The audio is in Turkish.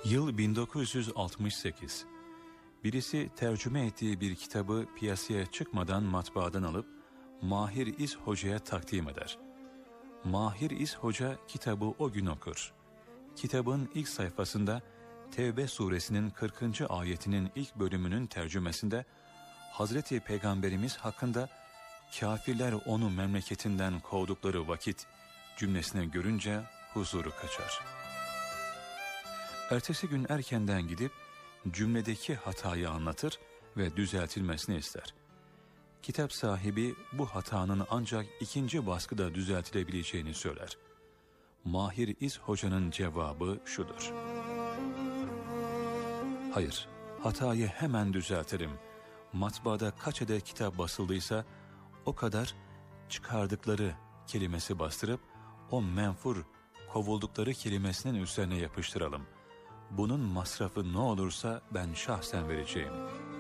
Yıl 1968. Birisi tercüme ettiği bir kitabı piyasaya çıkmadan matbaadan alıp Mahir İz Hoca'ya takdim eder. Mahir İz Hoca kitabı o gün okur. Kitabın ilk sayfasında Tevbe suresinin 40. ayetinin ilk bölümünün tercümesinde Hazreti Peygamberimiz hakkında kafirler onu memleketinden kovdukları vakit cümlesini görünce huzuru kaçar. Ertesi gün erkenden gidip cümledeki hatayı anlatır ve düzeltilmesini ister. Kitap sahibi bu hatanın ancak ikinci baskıda düzeltilebileceğini söyler. Mahir İz Hoca'nın cevabı şudur: hayır, hatayı hemen düzeltirim. Matbaada kaç adet kitap basıldıysa o kadar çıkardıkları kelimesi bastırıp o menfur kovuldukları kelimesinin üzerine yapıştıralım. Bunun masrafı ne olursa ben şahsen vereceğim.